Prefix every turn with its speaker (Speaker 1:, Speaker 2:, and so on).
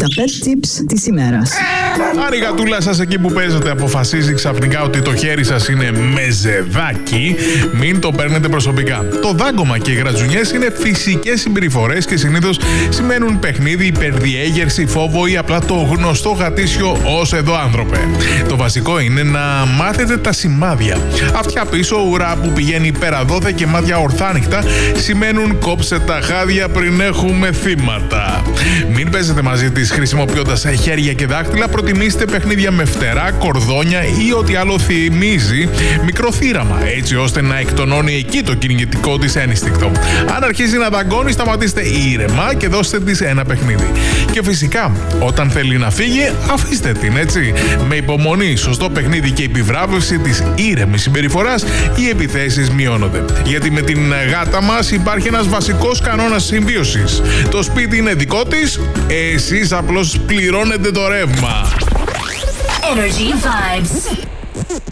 Speaker 1: pet tips της ημέρας.
Speaker 2: Αν η γατούλα σας εκεί που παίζετε αποφασίζει ξαφνικά ότι το χέρι σας είναι μεζεδάκι, μην το παίρνετε προσωπικά. Το δάγκωμα και οι γρατζουνιές είναι φυσικές συμπεριφορές και συνήθως σημαίνουν παιχνίδι, υπερδιέγερση, φόβο ή απλά το γνωστό γατήσιο ως εδώ άνθρωπε. Το βασικό είναι να μάθετε τα σημάδια. Αυτιά πίσω, ουρά που πηγαίνει πέρα δόθε και μάτια ορθάνυχτα σημαίνουν κόψε τα χάδια πριν έχουμε θύματα. Μην παίζετε μαζί της χρησιμοποιώντας χέρια και δάχτυλα, προτιμήστε παιχνίδια με φτερά, κορδόνια ή ό,τι άλλο θυμίζει μικρό θύραμα, έτσι ώστε να εκτονώνει εκεί το κυνηγητικό της ένστικτο. Αν αρχίζει να δαγκώνει, σταματήστε ήρεμα και δώστε της ένα παιχνίδι. Και φυσικά, όταν θέλει να φύγει, αφήστε την, έτσι. Με υπομονή, σωστό παιχνίδι και επιβράβευση της ήρεμης συμπεριφοράς, οι επιθέσεις μειώνονται. Γιατί με την γάτα μας υπάρχει ένας βασικός κανόνας συμβίωσης. Το σπίτι είναι δικό της, εσείς απλώς πληρώνετε το ρεύμα.
Speaker 3: Energy Vibes.